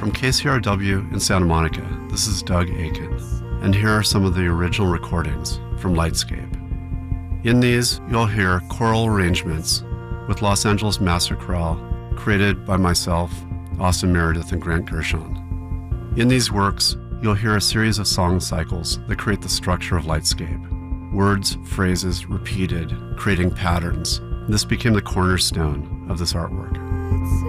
From KCRW in Santa Monica, this is Doug Aiken, and here are some of the original recordings from Lightscape. In these, you'll hear choral arrangements with Los Angeles Master Chorale, created by myself, Austin Meredith, and Grant Gershon. In these works, you'll hear a series of song cycles that create the structure of Lightscape. Words, phrases, repeated, creating patterns. This became the cornerstone of this artwork.